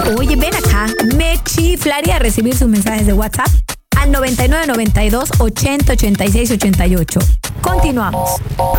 Oye, ven acá, me chiflaría recibir sus mensajes de WhatsApp al 9992 80 86 88. Continuamos.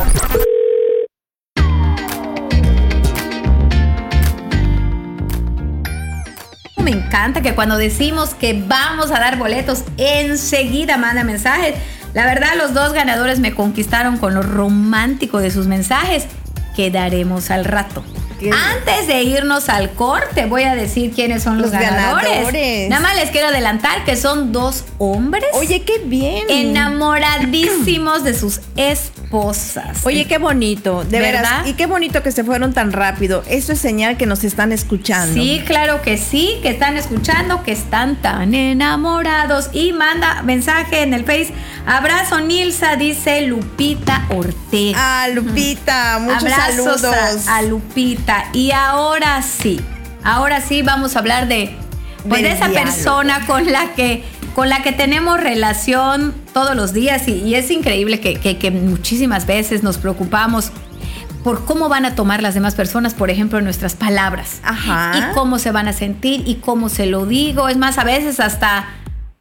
Me encanta que cuando decimos que vamos a dar boletos, enseguida manda mensajes. La verdad, los dos ganadores me conquistaron con lo romántico de sus mensajes. Quedaremos al rato. Antes de irnos al corte, voy a decir quiénes son los ganadores. Nada más les quiero adelantar que son dos hombres. Oye, qué bien. Enamoradísimos de sus esposas. Oye, qué bonito, de ¿verdad? veras. Y qué bonito que se fueron tan rápido. Eso es señal que nos están escuchando. Sí, claro que sí, que están escuchando, que están tan enamorados. Y manda mensaje en el Face. Abrazo, Nilsa, dice Lupita Ortega. Ah, Lupita, muchos abrazos saludos. a Lupita. Y ahora sí vamos a hablar de esa diálogo. Persona con la que tenemos relación todos los días y es increíble que muchísimas veces nos preocupamos por cómo van a tomar las demás personas, por ejemplo, nuestras palabras. Ajá. Y cómo se van a sentir y cómo se lo digo. Es más, a veces hasta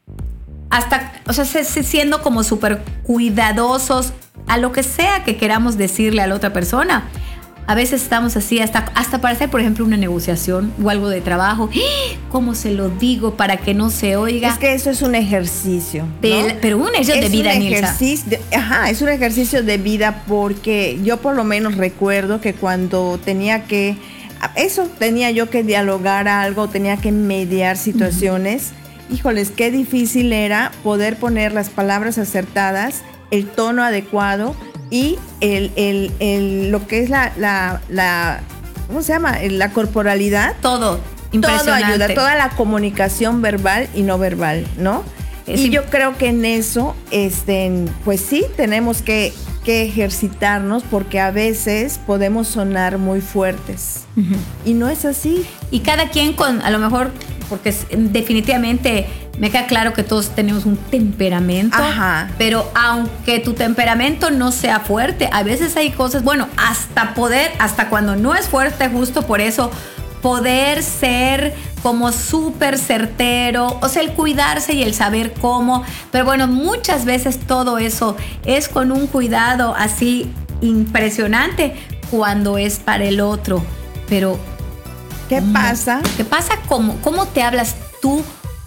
o sea, siendo como súper cuidadosos a lo que sea que queramos decirle a la otra persona. A veces estamos así, hasta para hacer, por ejemplo, una negociación o algo de trabajo. ¿Cómo se lo digo para que no se oiga? Es que eso es un ejercicio, ¿no? Pero un ejercicio de vida, Nilsa. Es un ejercicio de vida porque yo por lo menos recuerdo que cuando tenía yo que dialogar algo, tenía que mediar situaciones. Híjoles, qué difícil era poder poner las palabras acertadas, el tono adecuado y lo que es la ¿cómo se llama? La corporalidad. Todo impresionante. Todo ayuda, toda la comunicación verbal y no verbal, ¿no? Y yo creo que en eso, pues sí, tenemos que ejercitarnos porque a veces podemos sonar muy fuertes. Uh-huh. Y no es así. Y cada quien a lo mejor, porque definitivamente me queda claro que todos tenemos un temperamento. Ajá. Pero aunque tu temperamento no sea fuerte, a veces hay cosas, bueno, hasta cuando no es fuerte, justo por eso, poder ser como súper certero, o sea, el cuidarse y el saber cómo. Pero bueno, muchas veces todo eso es con un cuidado así impresionante cuando es para el otro. Pero ¿qué pasa? ¿Qué pasa? ¿Cómo te hablas tú